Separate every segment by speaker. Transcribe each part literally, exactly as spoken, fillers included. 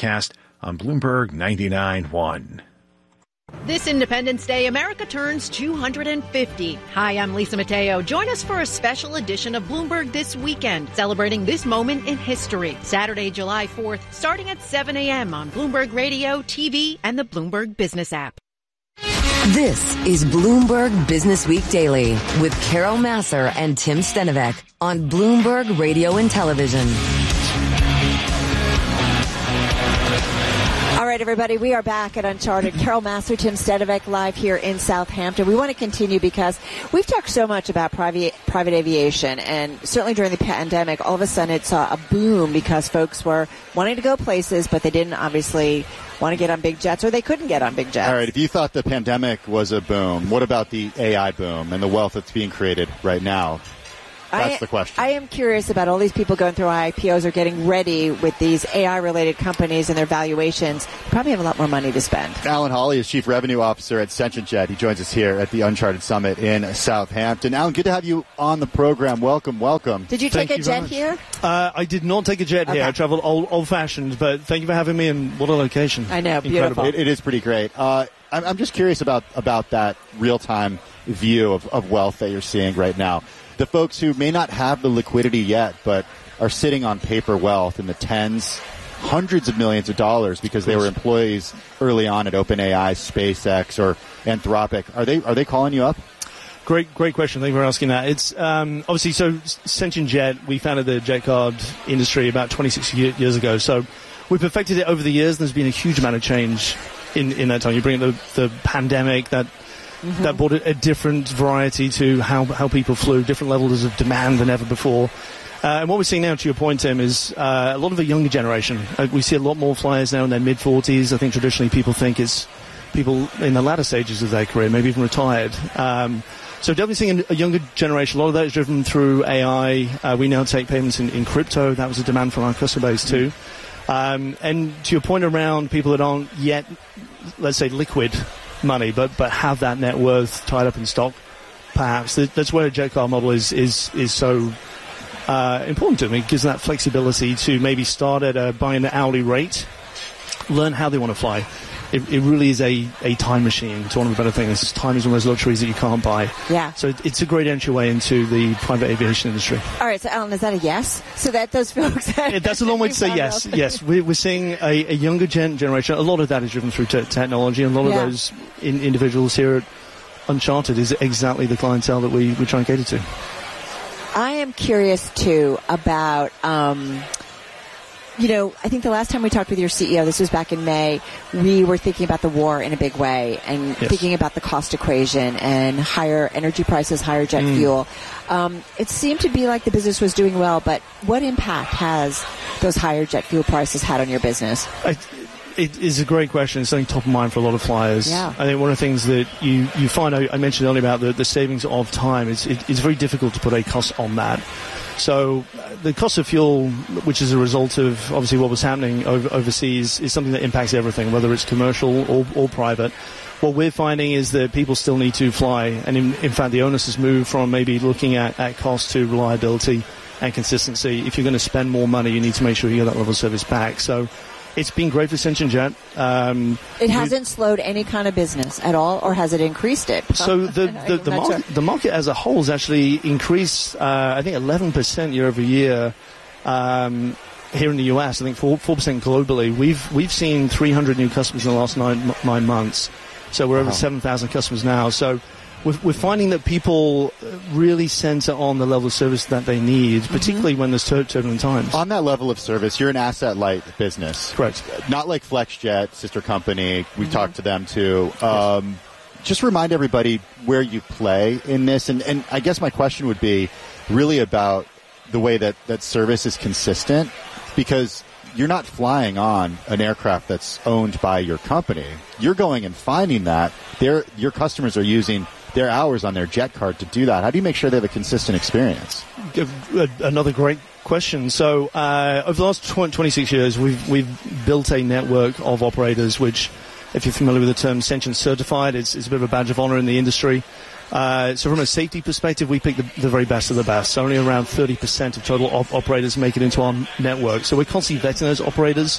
Speaker 1: forecast on Bloomberg ninety-nine point one.
Speaker 2: This Independence Day, America turns two hundred fifty. Hi, I'm Lisa Mateo. Join us for a special edition of Bloomberg This Weekend, celebrating this moment in history. Saturday, July fourth, starting at seven a.m. on Bloomberg Radio, T V, and the Bloomberg Business app.
Speaker 3: This is Bloomberg Business Week Daily with Carol Massar and Tim Stenovec on Bloomberg Radio and Television.
Speaker 4: All right, everybody, we are back at Uncharted. Carol Massar, Tim Stenovec, live here in Southampton. We want to continue because we've talked so much about private private aviation, and certainly during the pandemic, all of a sudden it saw a boom because folks were wanting to go places, but they didn't obviously want to get on big jets, or they couldn't get on big jets.
Speaker 5: All right, if you thought the pandemic was a boom, what about the A I boom and the wealth that's being created right now? That's
Speaker 4: I,
Speaker 5: the question.
Speaker 4: I am curious about all these people going through I P Os or getting ready with these A I-related companies and their valuations. They probably have a lot more money to spend.
Speaker 5: Alan Hawley is Chief Revenue Officer at SentientJet. He joins us here at the Uncharted Summit in Southampton. Alan, good to have you on the program. Welcome, welcome.
Speaker 4: Did you take
Speaker 6: thank
Speaker 4: a
Speaker 6: you
Speaker 4: jet here?
Speaker 6: Uh, I did not take a jet
Speaker 4: okay.
Speaker 6: here. I traveled old, old-fashioned, but thank you for having me, and what a location.
Speaker 4: I know, beautiful.
Speaker 6: Incredible.
Speaker 5: It, it is pretty great. Uh, I'm, I'm just curious about, about that real-time view of, of wealth that you're seeing right now. The folks who may not have the liquidity yet, but are sitting on paper wealth in the tens, hundreds of millions of dollars because they were employees early on at OpenAI, SpaceX, or Anthropic. Are they are they calling you up?
Speaker 6: Great, great question. Thank you for asking that. It's um, obviously so. SentientJet, we founded the jet card industry about twenty-six years ago. So we've perfected it over the years. There's been a huge amount of change in, in that time. You bring the the pandemic that. Mm-hmm. That brought a, a different variety to how how people flew, different levels of demand than ever before. Uh, and what we're seeing now, to your point, Tim, is uh, a lot of the younger generation. Uh, we see a lot more flyers now in their mid-forties. I think traditionally people think it's people in the latter stages of their career, maybe even retired. Um, so definitely seeing a, a younger generation. A lot of that is driven through A I. Uh, we now take payments in, in crypto. That was a demand from our customer base too. Um, and to your point around people that aren't yet, let's say, liquid money, but but have that net worth tied up in stock, perhaps. That's where a jet car model is is is so uh, important to me. It gives that flexibility to maybe start at a buy an hourly rate, learn how they want to fly. It, it really is a, a time machine. To one of the better things, time is one of those luxuries that you can't buy.
Speaker 4: Yeah.
Speaker 6: So it, it's a great entryway into the private aviation industry.
Speaker 4: All right, so Alan, is that a yes? So that those folks...
Speaker 6: yeah, that's a long way to say yes. Yes, we're, we're seeing a, a younger gen- generation. A lot of that is driven through te- technology, and a lot
Speaker 4: yeah.
Speaker 6: of those in, individuals here at Uncharted is exactly the clientele that we, we try and cater to.
Speaker 4: I am curious, too, about... Um, You know, I think the last time we talked with your C E O, this was back in May, we were thinking about the war in a big way and
Speaker 6: yes.
Speaker 4: thinking about the cost equation and higher energy prices, higher jet mm. fuel. Um, it seemed to be like the business was doing well, but what impact has those higher jet fuel prices had on your business?
Speaker 6: I, it is a great question. It's something top of mind for a lot of flyers.
Speaker 4: Yeah.
Speaker 6: I think one of the things that you, you find, I, I mentioned earlier about the, the savings of time, it's, it, it's very difficult to put a cost on that. So uh, the cost of fuel, which is a result of obviously what was happening over, overseas, is something that impacts everything, whether it's commercial or, or private. What we're finding is that people still need to fly, and in, in fact the onus has moved from maybe looking at, at cost to reliability and consistency. If you're going to spend more money, you need to make sure you get that level of service back. So it's been great for SentientJet. Um,
Speaker 4: it hasn't slowed any kind of business at all, or has it increased it?
Speaker 6: So the the, the, market,
Speaker 4: sure.
Speaker 6: the market as a whole has actually increased, uh, I think, eleven percent year over year um, here in the U S. I think four percent globally. We've we've seen three hundred new customers in the last nine nine months. So we're wow. over seven thousand customers now. So We're, we're finding that people really center on the level of service that they need, particularly mm-hmm. when there's tur- turbulent times.
Speaker 5: On that level of service, you're an asset-light business.
Speaker 6: Correct.
Speaker 5: Not like FlexJet, sister company. We
Speaker 4: mm-hmm.
Speaker 5: talked to them too. Um, yes. Just remind everybody where you play in this. And, and I guess my question would be really about the way that, that service is consistent, because you're not flying on an aircraft that's owned by your company. You're going and finding that. They're, your customers are using their hours on their jet card to do that. How do you make sure they have a consistent experience?
Speaker 6: Another great question. So uh, over the last twenty-six years, we've we've built a network of operators, which, if you're familiar with the term Sentient Certified, it's, it's a bit of a badge of honor in the industry. Uh, so from a safety perspective, we pick the, the very best of the best. Only around thirty percent of total op- operators make it into our network. So we're constantly vetting those operators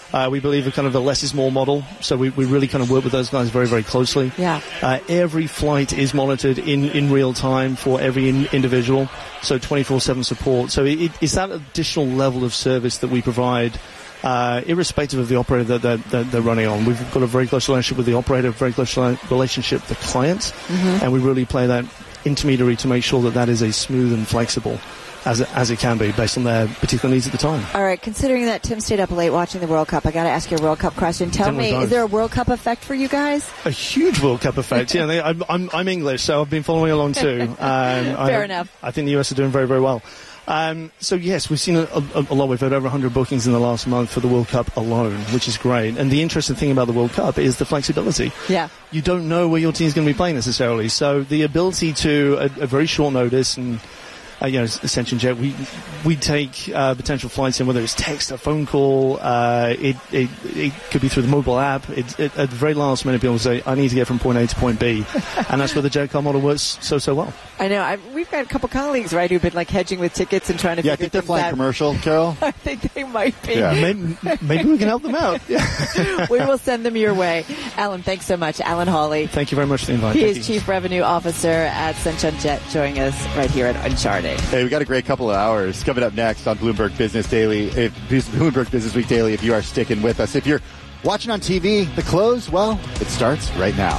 Speaker 6: Uh, we believe in kind of the less is more model, so we, we really kind of work with those guys very, very closely.
Speaker 4: Yeah.
Speaker 6: Uh, every flight is monitored in, in real time for every in, individual, so twenty-four seven support. So it, it's that additional level of service that we provide, uh, irrespective of the operator that they're, that they're running on. We've got a very close relationship with the operator, a very close relationship with the client, mm-hmm. and we really play that intermediary to make sure that that is as smooth and flexible as it, as it can be based on their particular needs at the time.
Speaker 4: All right, considering that Tim stayed up late watching the World Cup, I got to ask you a World Cup question. Tell me, is there a World Cup effect for you guys?
Speaker 6: A huge World Cup effect. Yeah, they, I'm, I'm, I'm English, so I've been following along too. Um,
Speaker 4: Fair
Speaker 6: I,
Speaker 4: enough.
Speaker 6: I think the U S are doing very, very well. Um, so yes, we've seen a, a, a lot. We've had over one hundred bookings in the last month for the World Cup alone, which is great. And the interesting thing about the World Cup is the flexibility.
Speaker 4: Yeah.
Speaker 6: You don't know where your team's going to be playing necessarily. So the ability to, at a very short notice, and Uh, you know, Ascension Jet, we we take uh, potential flights in, whether it's text or phone call. Uh, it, it it could be through the mobile app. It, it, at the very last minute, people say, I need to get from point A to point B. And that's where the Jet Card model works so, so well.
Speaker 4: I know. I, we've got a couple colleagues, right, who've been like hedging with tickets and trying to
Speaker 5: yeah, I
Speaker 4: figure
Speaker 5: think they're flying
Speaker 4: out.
Speaker 5: commercial, Carol.
Speaker 4: I think they might be.
Speaker 5: Yeah.
Speaker 6: Maybe, maybe we can help them out. Yeah.
Speaker 4: We will send them your way. Alan, thanks so much. Alan Hawley.
Speaker 6: Thank you very much for the invite.
Speaker 4: He
Speaker 6: Thank
Speaker 4: is
Speaker 6: you.
Speaker 4: Chief Revenue Officer at Ascension Jet, joining us right here at Uncharted.
Speaker 5: Hey, we got a great couple of hours coming up next on Bloomberg Business Daily. If Bloomberg Business Week Daily, if you are sticking with us. If you're watching on T V, the close, well, it starts right now.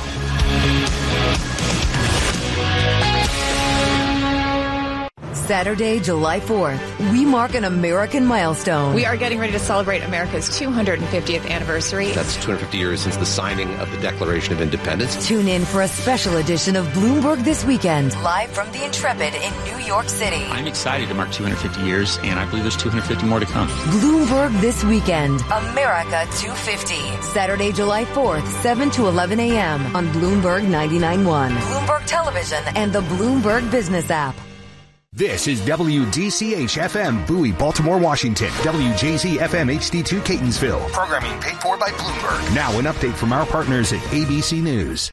Speaker 3: Saturday, July fourth, we mark an American milestone.
Speaker 7: We are getting ready to celebrate America's two hundred fiftieth anniversary.
Speaker 8: That's two hundred fifty years since the signing of the Declaration of Independence.
Speaker 3: Tune in for a special edition of Bloomberg This Weekend, live from the Intrepid in New York City.
Speaker 9: I'm excited to mark two hundred fifty years, and I believe there's two hundred fifty more to come.
Speaker 3: Bloomberg This Weekend, America two fifty. Saturday, July fourth, seven to eleven a.m. on Bloomberg ninety-nine point one, Bloomberg Television, and the Bloomberg Business app.
Speaker 10: This is W D C H F M, Bowie, Baltimore, Washington. W J Z F M H D two, Catonsville. Programming paid for by Bloomberg. Now an update from our partners at A B C News.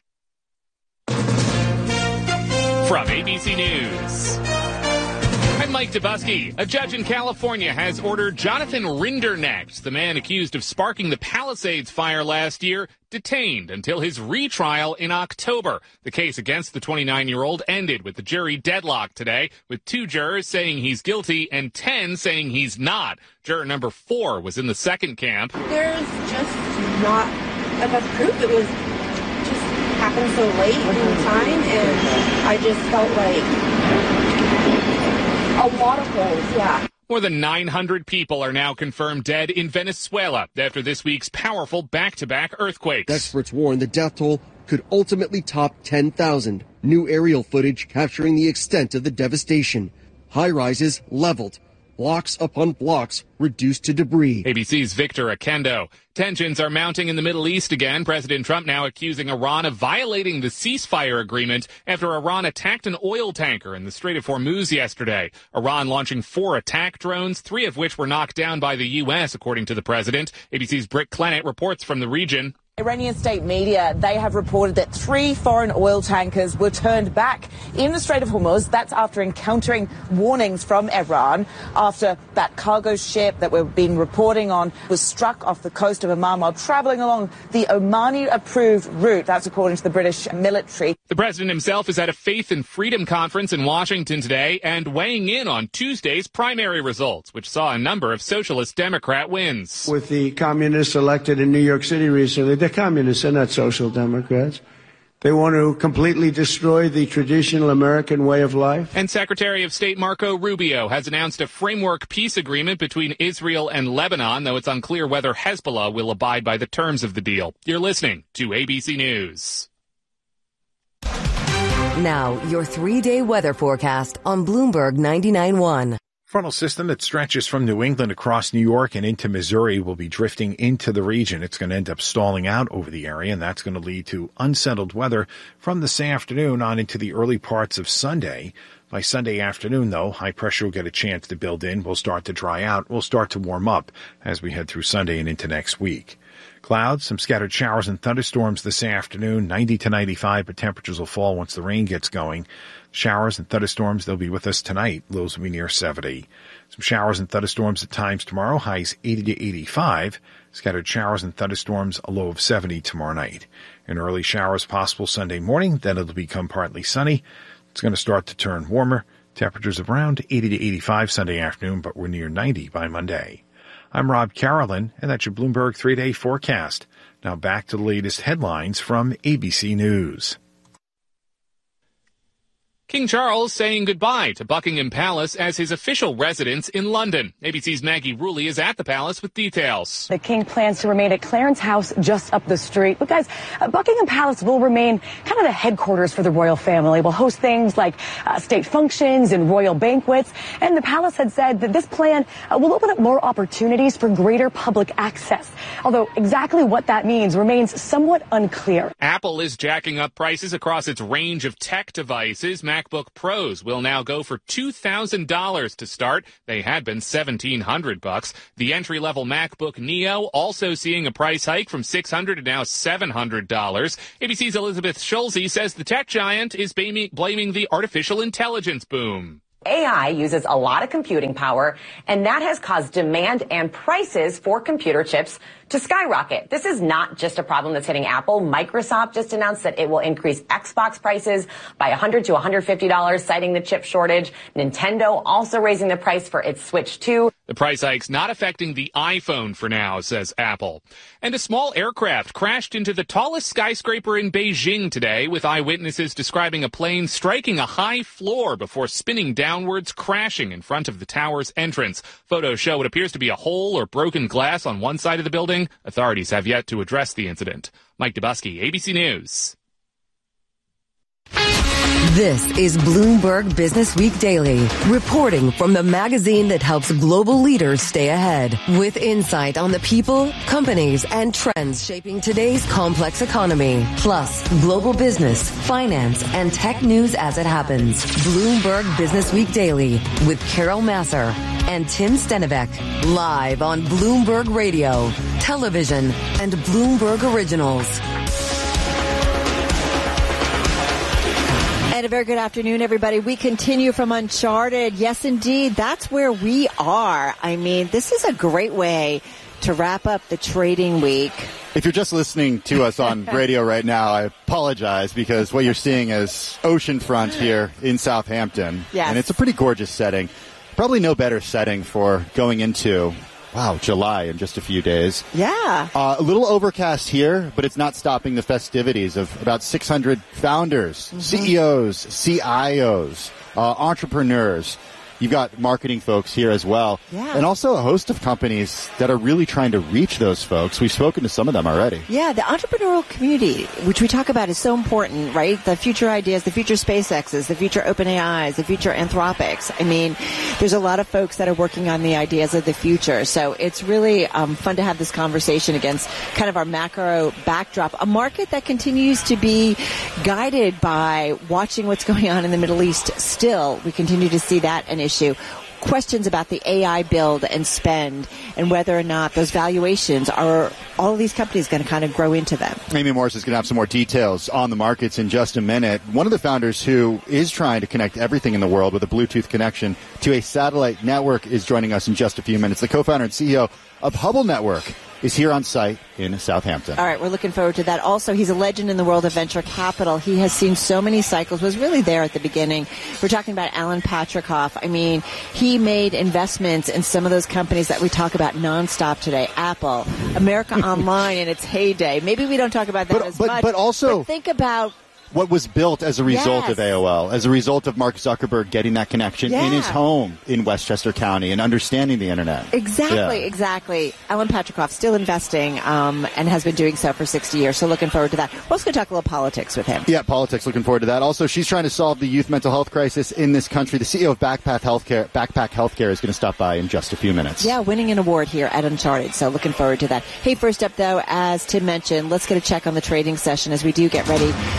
Speaker 11: From A B C News, I'm Mike Dubusky. A judge in California has ordered Jonathan Rinderknecht, the man accused of sparking the Palisades fire last year, detained until his retrial in October. The case against the twenty-nine-year-old ended with the jury deadlocked today, with two jurors saying he's guilty and ten saying he's not. Juror number four was in the second camp.
Speaker 12: There's just not enough proof. It was just happened so late in time, and I just felt like a lot of holes, yeah.
Speaker 11: More than nine hundred people are now confirmed dead in Venezuela after this week's powerful back-to-back earthquakes.
Speaker 13: Experts warn the death toll could ultimately top ten thousand. New aerial footage capturing the extent of the devastation. High-rises leveled. Blocks upon blocks reduced to debris.
Speaker 11: A B C's Victor Akendo. Tensions are mounting in the Middle East again. President Trump now accusing Iran of violating the ceasefire agreement after Iran attacked an oil tanker in the Strait of Hormuz yesterday. Iran launching four attack drones, three of which were knocked down by the U S, according to the president. A B C's Britt Clennett reports from the region.
Speaker 14: Iranian state media, they have reported that three foreign oil tankers were turned back in the Strait of Hormuz. That's after encountering warnings from Iran after that cargo ship that we've been reporting on was struck off the coast of Oman while traveling along the Omani-approved route. That's according to the British military.
Speaker 11: The president himself is at a Faith and Freedom conference in Washington today and weighing in on Tuesday's primary results, which saw a number of socialist Democrat wins.
Speaker 15: With the communists elected in New York City recently, the communists are not social democrats. They want to completely destroy the traditional American way of life.
Speaker 11: And Secretary of State Marco Rubio has announced a framework peace agreement between Israel and Lebanon, though it's unclear whether Hezbollah will abide by the terms of the deal. You're listening to A B C News.
Speaker 3: Now, your three-day weather forecast on Bloomberg ninety-nine point one.
Speaker 1: Frontal system that stretches from New England across New York and into Missouri will be drifting into the region. It's going to end up stalling out over the area, and that's going to lead to unsettled weather from this afternoon on into the early parts of Sunday. By Sunday afternoon, though, high pressure will get a chance to build in. We'll start to dry out. We'll start to warm up as we head through Sunday and into next week. Clouds, some scattered showers and thunderstorms this afternoon, ninety to ninety-five, but temperatures will fall once the rain gets going. Showers and thunderstorms, they'll be with us tonight. Lows will be near seventy. Some showers and thunderstorms at times tomorrow, highs eighty to eighty-five. Scattered showers and thunderstorms, a low of seventy tomorrow night. And early showers possible Sunday morning, then it'll become partly sunny. It's going to start to turn warmer. Temperatures around eighty to eighty-five Sunday afternoon, but we're near ninety by Monday. I'm Rob Carolyn, and that's your Bloomberg three-day forecast. Now back to the latest headlines from A B C News.
Speaker 11: King Charles saying goodbye to Buckingham Palace as his official residence in London. A B C's Maggie Rulli is at the palace with details.
Speaker 16: The king plans to remain at Clarence House just up the street. But guys, uh, Buckingham Palace will remain kind of the headquarters for the royal family. We'll host things like uh, state functions and royal banquets. And the palace had said that this plan uh, will open up more opportunities for greater public access. Although exactly what that means remains somewhat unclear.
Speaker 11: Apple is jacking up prices across its range of tech devices. MacBook Pros will now go for two thousand dollars to start. They had been seventeen hundred bucks. The entry-level MacBook Neo also seeing a price hike from six hundred dollars to now seven hundred dollars. A B C's Elizabeth Schulze says the tech giant is blaming, blaming the artificial intelligence boom.
Speaker 17: A I uses a lot of computing power, and that has caused demand and prices for computer chips to skyrocket. This is not just a problem that's hitting Apple. Microsoft just announced that it will increase Xbox prices by one hundred to one hundred fifty dollars, citing the chip shortage. Nintendo also raising the price for its Switch two.
Speaker 11: The price hike's not affecting the iPhone for now, says Apple. And a small aircraft crashed into the tallest skyscraper in Beijing today, with eyewitnesses describing a plane striking a high floor before spinning downwards, crashing in front of the tower's entrance. Photos show what appears to be a hole or broken glass on one side of the building. Authorities have yet to address the incident. Mike Dubusky, A B C News.
Speaker 3: This is Bloomberg Business Week Daily, reporting from the magazine that helps global leaders stay ahead, with insight on the people, companies, and trends shaping today's complex economy, plus global business, finance, and tech news as it happens. Bloomberg Business Week Daily with Carol Masser and Tim Stenivek, live on Bloomberg Radio, television, and Bloomberg Originals.
Speaker 4: And a very good afternoon, everybody. We continue from Uncharted. Yes, indeed. That's where we are. I mean, this is a great way to wrap up the trading week.
Speaker 5: If you're just listening to us on radio right now, I apologize, because what you're seeing is oceanfront here in Southampton.
Speaker 4: Yes.
Speaker 5: And it's a pretty gorgeous setting. Probably no better setting for going into, wow, July in just a few days.
Speaker 4: Yeah.
Speaker 5: Uh, a little overcast here, but it's not stopping the festivities of about six hundred founders, mm-hmm. C E Os, C I Os, uh, entrepreneurs. You've got marketing folks here as well.
Speaker 4: Yeah.
Speaker 5: And also a host of companies that are really trying to reach those folks. We've spoken to some of them already.
Speaker 4: Yeah, the entrepreneurial community, which we talk about, is so important, right? The future ideas, the future SpaceXs, the future OpenAIs, the future Anthropics. I mean, there's a lot of folks that are working on the ideas of the future. So it's really um, fun to have this conversation against kind of our macro backdrop, a market that continues to be guided by watching what's going on in the Middle East still. We continue to see that an issue. Questions about the A I build and spend, and whether or not those valuations are, all of these companies going to kind of grow into them.
Speaker 5: Amy Morris is going to have some more details on the markets in just a minute. One of the founders who is trying to connect everything in the world with a Bluetooth connection to a satellite network is joining us in just a few minutes. The co-founder and C E O of Hubble Network is here on site in Southampton.
Speaker 4: All right, we're looking forward to that. Also, he's a legend in the world of venture capital. He has seen so many cycles, was really there at the beginning. We're talking about Alan Patricof. I mean, he made investments in some of those companies that we talk about nonstop today. Apple, America Online in its heyday. Maybe we don't talk about that
Speaker 5: but,
Speaker 4: as
Speaker 5: but,
Speaker 4: much.
Speaker 5: But also,
Speaker 4: but think about
Speaker 5: what was built as a result
Speaker 4: yes.
Speaker 5: of A O L, as a result of Mark Zuckerberg getting that connection
Speaker 4: yeah.
Speaker 5: in his home in Westchester County and understanding the internet.
Speaker 4: Exactly,
Speaker 5: yeah.
Speaker 4: exactly. Alan Patricof still investing um, and has been doing so for sixty years, so looking forward to that. We're also going to talk a little politics with him.
Speaker 5: Yeah, politics, looking forward to that. Also, she's trying to solve the youth mental health crisis in this country. The C E O of Backpack Healthcare, Backpack Healthcare is going to stop by in just a few minutes.
Speaker 4: Yeah, winning an award here at Uncharted, so looking forward to that. Hey, first up, though, as Tim mentioned, let's get a check on the trading session as we do get ready to wrap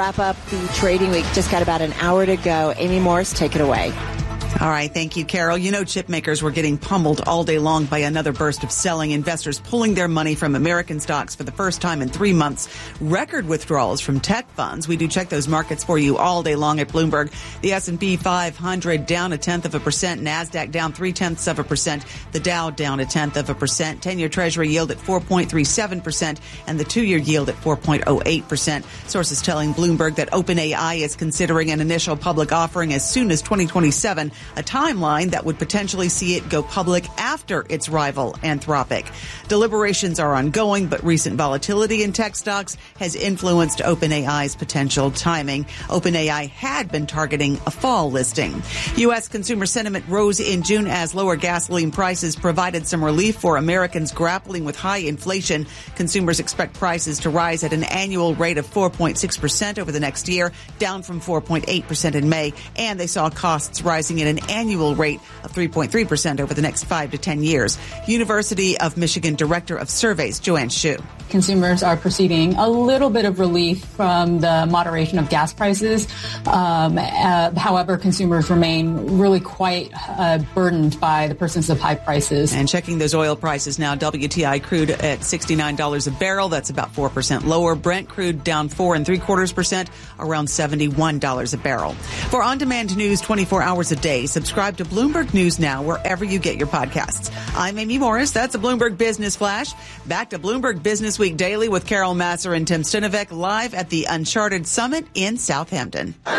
Speaker 4: wrap up the trading week. Just got about an hour to go. Amy Morris, take it away.
Speaker 18: All right. Thank you, Carol. You know, chip makers were getting pummeled all day long by another burst of selling. Investors pulling their money from American stocks for the first time in three months. Record withdrawals from tech funds. We do check those markets for you all day long at Bloomberg. The S and P five hundred down a tenth of a percent. NASDAQ down three tenths of a percent. The Dow down a tenth of a percent. ten-year Treasury yield at four point three seven percent and the two-year yield at four point oh eight percent. Sources telling Bloomberg that OpenAI is considering an initial public offering as soon as twenty twenty-seven. A timeline that would potentially see it go public after its rival, Anthropic. Deliberations are ongoing, but recent volatility in tech stocks has influenced OpenAI's potential timing. OpenAI had been targeting a fall listing. U S consumer sentiment rose in June as lower gasoline prices provided some relief for Americans grappling with high inflation. Consumers expect prices to rise at an annual rate of four point six percent over the next year, down from four point eight percent in May, and they saw costs rising at an annual rate of three point three percent over the next five to ten years. University of Michigan Director of Surveys, Joanne Shu.
Speaker 19: Consumers are perceiving a little bit of relief from the moderation of gas prices. Um, uh, however, consumers remain really quite uh, burdened by the persistence of high prices.
Speaker 18: And checking those oil prices now, W T I crude at sixty-nine dollars a barrel. That's about four percent lower. Brent crude down four and three quarters percent, around seventy-one dollars a barrel. For on-demand news twenty-four hours a day, subscribe to Bloomberg News Now wherever you get your podcasts. I'm Amy Morris. That's a Bloomberg Business Flash. Back to Bloomberg Business Week Daily with Carol Masser and Tim Stinovec live at the Uncharted Summit in Southampton.
Speaker 5: All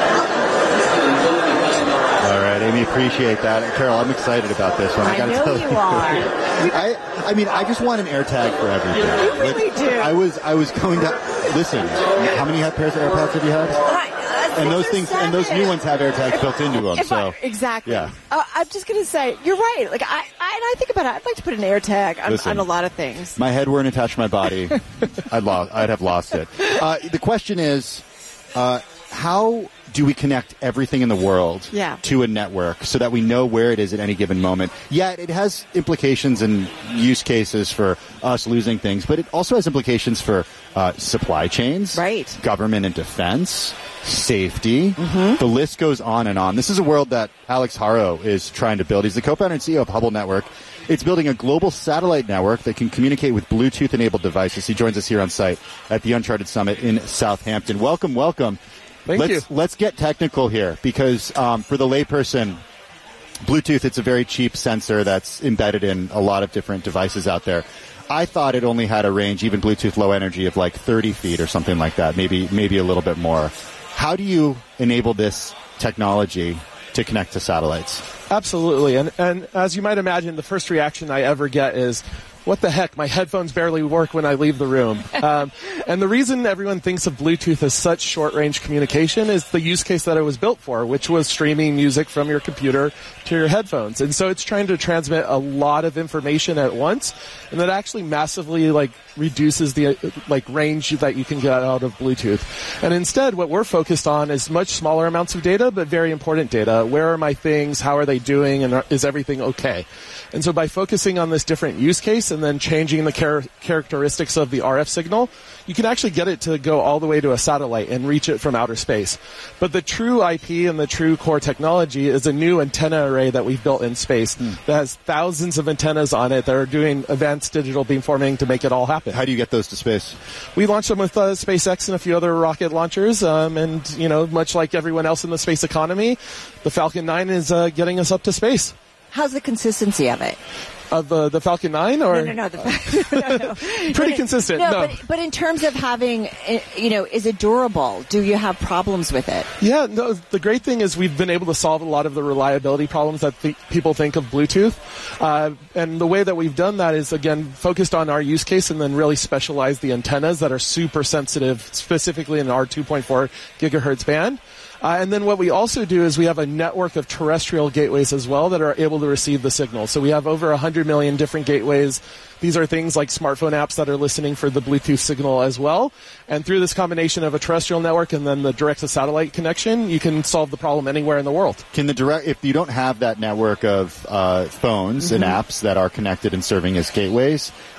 Speaker 5: right, Amy, appreciate that. Carol, I'm excited about this one. I,
Speaker 4: I
Speaker 5: gotta
Speaker 4: know
Speaker 5: tell
Speaker 4: you
Speaker 5: you.
Speaker 4: are.
Speaker 5: I, I mean, I just want an AirTag for everything.
Speaker 4: You really
Speaker 5: like,
Speaker 4: do.
Speaker 5: I was, I was going to listen. How many pairs of AirPods have you had?
Speaker 4: I,
Speaker 5: And those things, and those new ones have AirTags built into them.
Speaker 4: If
Speaker 5: So
Speaker 4: I, exactly.
Speaker 5: Yeah.
Speaker 4: Uh, I'm just going to say, you're right. Like I, I, and I think about it. I'd like to put an AirTag on,
Speaker 5: Listen,
Speaker 4: on a lot of things.
Speaker 5: My head weren't attached to my body. I'd lost. I'd have lost it. Uh, the question is, uh, how do we connect everything in the world
Speaker 4: yeah.
Speaker 5: to a network so that we know where it is at any given moment? Yet it has implications and use cases for us losing things, but it also has implications for uh, supply chains,
Speaker 4: right?
Speaker 5: Government and defense, safety. Mm-hmm. The list goes on and on. This is a world that Alex Haro is trying to build. He's the co-founder and C E O of Hubble Network. It's building a global satellite network that can communicate with Bluetooth-enabled devices. He joins us here on site at the Uncharted Summit in Southampton. Welcome, welcome.
Speaker 20: Thank
Speaker 5: let's,
Speaker 20: you.
Speaker 5: Let's get technical here because um, for the layperson, Bluetooth, it's a very cheap sensor that's embedded in a lot of different devices out there. I thought it only had a range, even Bluetooth low energy, of like thirty feet or something like that, maybe maybe a little bit more. How do you enable this technology to connect to satellites?
Speaker 20: Absolutely. And, and as you might imagine, the first reaction I ever get is, what the heck? My headphones barely work when I leave the room. Um, and the reason everyone thinks of Bluetooth as such short-range communication is the use case that it was built for, which was streaming music from your computer to your headphones. And so it's trying to transmit a lot of information at once, and that actually massively like reduces the like range that you can get out of Bluetooth. And instead, what we're focused on is much smaller amounts of data, but very important data. Where are my things? How are they doing? And is everything okay? And so by focusing on this different use case and then changing the char- characteristics of the R F signal, you can actually get it to go all the way to a satellite and reach it from outer space. But the true I P and the true core technology is a new antenna array that we've built in space mm. that has thousands of antennas on it that are doing advanced digital beamforming to make it all happen.
Speaker 5: How do you get those to space?
Speaker 20: We launched them with uh, SpaceX and a few other rocket launchers, um, and you know, much like everyone else in the space economy, the Falcon nine is uh, getting us up to space.
Speaker 4: How's the consistency of it?
Speaker 20: Of the, the Falcon nine? Or?
Speaker 4: No, no, no. The, no, no.
Speaker 20: Pretty
Speaker 4: but,
Speaker 20: consistent.
Speaker 4: No,
Speaker 20: no.
Speaker 4: But, but in terms of having, you know, is it durable? Do you have problems with it?
Speaker 20: Yeah, no, the great thing is we've been able to solve a lot of the reliability problems that th- people think of Bluetooth. Uh, and the way that we've done that is, again, focused on our use case and then really specialize the antennas that are super sensitive, specifically in our two point four gigahertz band. Uh, and then what we also do is we have a network of terrestrial gateways as well that are able to receive the signal. So we have over one hundred million different gateways. These are things like smartphone apps that are listening for the Bluetooth signal as well. And through this combination of a terrestrial network and then the direct-to-satellite connection, you can solve the problem anywhere in the world.
Speaker 5: Can the direct, if you don't have that network of uh, phones mm-hmm. and apps that are connected and serving as gateways,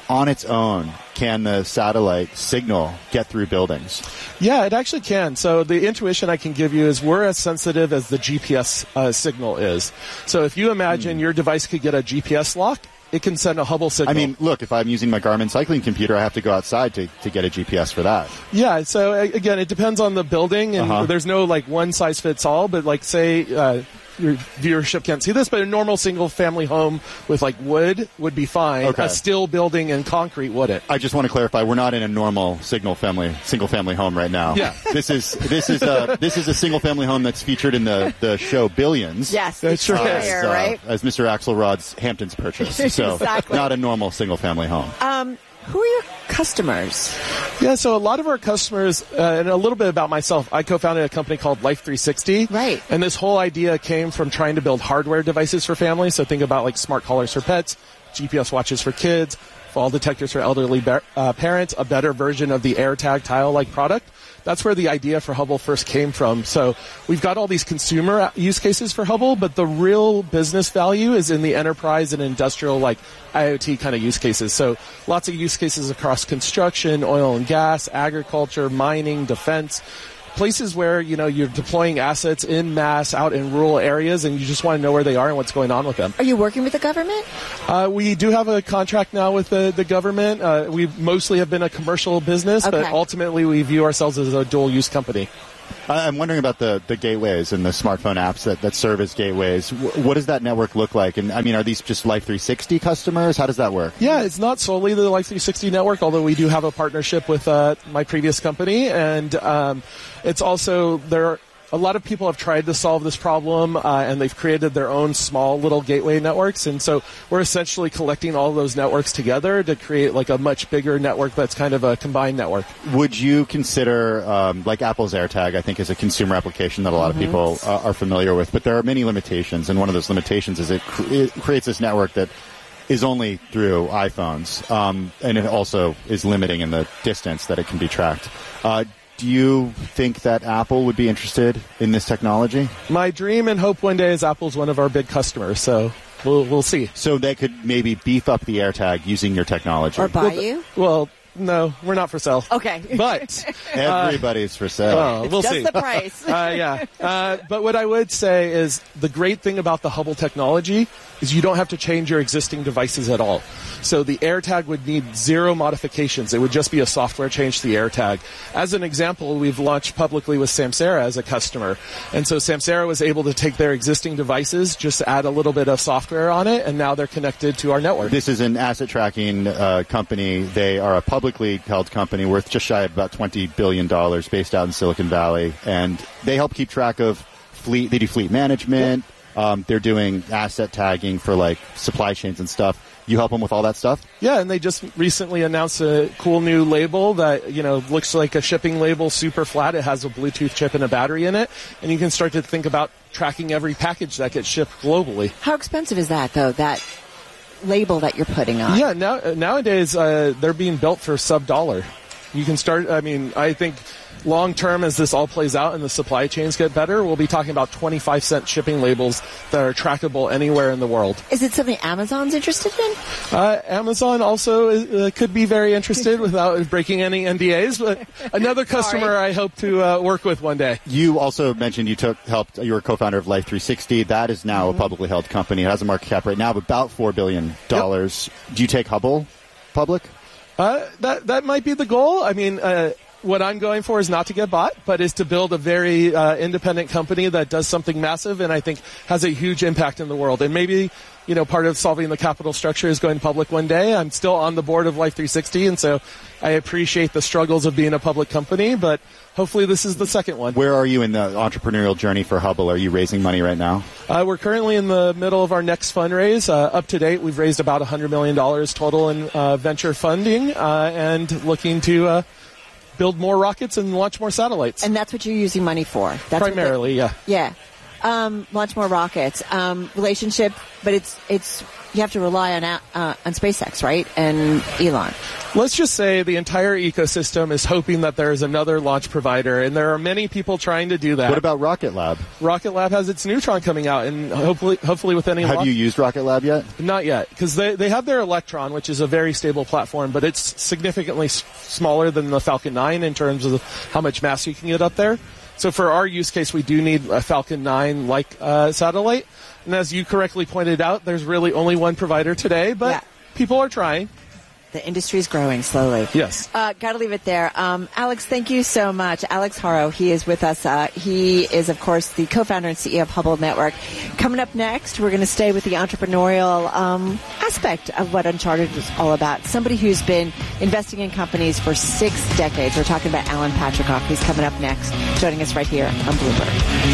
Speaker 5: on its own, can the satellite signal get through buildings?
Speaker 20: Yeah, it actually can. So the intuition I can give you is we're as sensitive as the G P S uh, signal is. So if you imagine mm. your device could get a G P S lock, it can send a Hubble signal.
Speaker 5: I mean, look, if I'm using my Garmin cycling computer, I have to go outside to, to get a G P S for that.
Speaker 20: Yeah, so again, it depends on the building, and
Speaker 5: uh-huh.
Speaker 20: there's no like one size fits all, but like say uh, your viewership can't see this, but a normal single family home with like wood would be fine.
Speaker 5: Okay.
Speaker 20: A steel building in concrete wouldn't.
Speaker 5: I just want to clarify, we're not in a normal single family single family home right now.
Speaker 20: Yeah.
Speaker 5: This is this is a this is a single family home that's featured in the, the show Billions.
Speaker 4: Yes,
Speaker 20: that's right.
Speaker 5: As, uh,
Speaker 4: right?
Speaker 5: As Mister Axelrod's Hamptons purchase. So
Speaker 4: exactly.
Speaker 5: Not a normal single family home.
Speaker 4: Um Who are your customers?
Speaker 20: Yeah, so a lot of our customers, uh, and a little bit about myself, I co-founded a company called Life three sixty.
Speaker 4: Right.
Speaker 20: And this whole idea came from trying to build hardware devices for families. So think about like smart collars for pets, G P S watches for kids, fall detectors for elderly be- uh, parents, a better version of the AirTag Tile-like product. That's where the idea for Hubble first came from. So we've got all these consumer use cases for Hubble, but the real business value is in the enterprise and industrial, like IoT kind of use cases. So lots of use cases across construction, oil and gas, agriculture, mining, defense. Places where, you know, you're deploying assets in mass out in rural areas and you just want to know where they are and what's going on with them.
Speaker 4: Are you working with the government?
Speaker 20: Uh, we do have a contract now with the, the government. Uh, we mostly have been a commercial business,
Speaker 4: Okay.
Speaker 20: but ultimately we view ourselves as a dual-use company.
Speaker 5: I'm wondering about the, the gateways and the smartphone apps that, that serve as gateways. W- what does that network look like? And I mean, are these just Life three sixty customers? How does that work?
Speaker 20: Yeah, it's not solely the Life three sixty network, although we do have a partnership with uh, my previous company. And um, it's also, there are, a lot of people have tried to solve this problem, uh, and they've created their own small little gateway networks. And so we're essentially collecting all of those networks together to create like a much bigger network that's kind of a combined network.
Speaker 5: Would you consider, um, like Apple's AirTag, I think is a consumer application that a lot
Speaker 20: Mm-hmm.
Speaker 5: of people uh, are familiar with, but there are many limitations, and one of those limitations is it, cr- it creates this network that is only through iPhones, um, and it also is limiting in the distance that it can be tracked. Uh, Do you think that Apple would be interested in this technology?
Speaker 20: My dream and hope one day is Apple's one of our big customers, so we'll we'll see.
Speaker 5: So they could maybe beef up the AirTag using your technology.
Speaker 4: Or buy
Speaker 20: well,
Speaker 4: you?
Speaker 20: Well, no, we're not for sale.
Speaker 4: Okay.
Speaker 20: But
Speaker 5: everybody's uh, for sale.
Speaker 20: Oh, we'll
Speaker 4: Just
Speaker 20: see.
Speaker 4: the price.
Speaker 20: uh, yeah. Uh, but what I would say is the great thing about the Hubble technology is you don't have to change your existing devices at all. So the AirTag would need zero modifications. It would just be a software change to the AirTag. As an example, we've launched publicly with Samsara as a customer. And so Samsara was able to take their existing devices, just add a little bit of software on it, and now they're connected to our network.
Speaker 5: This is an asset tracking uh, company. They are a publicly held company worth just shy of about twenty billion dollars based out in Silicon Valley. And they help keep track of fleet. They do fleet management. Yep. Um, they're doing asset tagging for like supply chains and stuff. You help them with all that stuff?
Speaker 20: Yeah, and they just recently announced a cool new label that, you know, looks like a shipping label, super flat. It has a Bluetooth chip and a battery in it. And you can start to think about tracking every package that gets shipped globally.
Speaker 4: How expensive is that, though, that label that you're putting on?
Speaker 20: Yeah, now, nowadays uh, they're being built for sub-dollar. You can start, I mean, I think long term as this all plays out and the supply chains get better, we'll be talking about twenty-five cent shipping labels that are trackable anywhere in the world.
Speaker 4: Is it something Amazon's interested in?
Speaker 20: Uh, Amazon also uh, could be very interested without breaking any N D As, but another customer I hope to uh, work with one day.
Speaker 5: You also mentioned you took helped. You were a co-founder of Life three sixty. That is now mm-hmm. a publicly held company. It has a market cap right now of about four billion dollars. Yep. Do you take Hubble public?
Speaker 20: Uh, that that might be the goal. I mean, uh, what I'm going for is not to get bought, but is to build a very uh, independent company that does something massive and I think has a huge impact in the world. And maybe, you know, part of solving the capital structure is going public one day. I'm still on the board of Life three sixty, and so I appreciate the struggles of being a public company, but hopefully this is the second one.
Speaker 5: Where are you in the entrepreneurial journey for Hubble? Are you raising money right now?
Speaker 20: Uh, we're currently in the middle of our next fundraise. Uh, up to date, we've raised about one hundred million dollars total in uh, venture funding uh, and looking to uh, build more rockets and launch more satellites.
Speaker 4: And that's what you're using money for? That's
Speaker 20: Primarily,
Speaker 4: what
Speaker 20: yeah.
Speaker 4: Yeah. Um, launch more rockets. Um, relationship, but it's it's you have to rely on uh, on SpaceX, right, and Elon.
Speaker 20: Let's just say the entire ecosystem is hoping that there is another launch provider, and there are many people trying to do that.
Speaker 5: What about Rocket Lab?
Speaker 20: Rocket Lab has its Neutron coming out, and hopefully, hopefully with any.
Speaker 5: Have
Speaker 20: launch-
Speaker 5: you used Rocket Lab yet?
Speaker 20: Not yet, because they they have their Electron, which is a very stable platform, but it's significantly s- smaller than the Falcon nine in terms of how much mass you can get up there. So for our use case, we do need a Falcon nine like uh, satellite. And as you correctly pointed out, there's really only one provider today, but
Speaker 4: yeah.
Speaker 20: people are trying.
Speaker 4: The industry is growing slowly.
Speaker 20: Yes.
Speaker 4: Uh, Got to leave it there. Um, Alex, thank you so much. Alex Haro, he is with us. Uh, he is, of course, the co-founder and C E O of Hubble Network. Coming up next, we're going to stay with the entrepreneurial um, aspect of what Uncharted is all about. Somebody who's been investing in companies for six decades. We're talking about Alan Patricof. He's coming up next, joining us right here on Bloomberg.